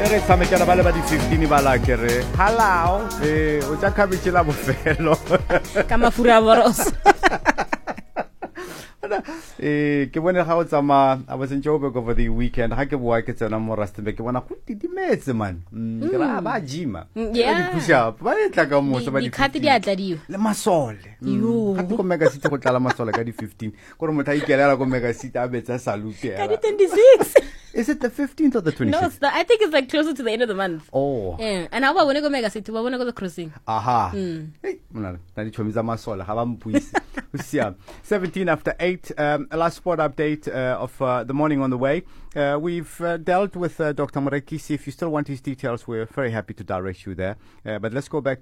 re tshamekela ba le ba di 15 ba la ke re halao o tsa khabetše la bofelo ka mafura a boros ke bone ga o tsama I was in Joburg over the weekend ha ke boa ke tsena mo Rustenburg ke bona go didimetse man ke ra ba jima yeah. Push up ba etla ka mo so ba di khati di atla dio le masole ha ke go mega city go tlala masole ka di 15 gore motho a ikelela go mega city a betsa salute ka di 26 Is it the 15th or the 26th? No, I think it's like closer to the end of the month. Oh. Yeah. And now when I go mega city, when I go the cruising. Aha. Hey, mna na di chomiza masola ha ba mpuisi. Usia. 17 after 8 a last sport update of the morning on the way. We've dealt with Dr. Morekisi. If you still want his details, we're very happy to direct you there. But let's go back